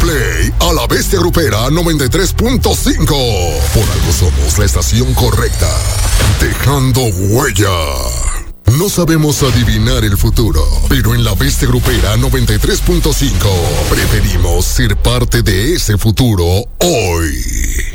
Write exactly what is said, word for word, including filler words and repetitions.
play a la Bestia Grupera noventa y tres punto cinco. Por algo somos la estación correcta, dejando huella. No sabemos adivinar el futuro, pero en la Bestia Grupera noventa y tres punto cinco preferimos ser parte de ese futuro hoy.